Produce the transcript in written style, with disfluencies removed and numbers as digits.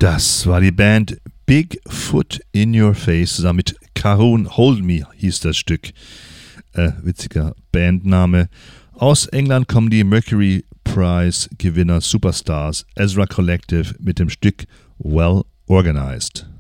Das war die Band Big Foot in Your Face zusammen mit Caron Hold Me hieß das Stück. Witziger Bandname. Aus England kommen die Mercury Prize Gewinner Superstars Ezra Collective mit dem Stück Well Organized.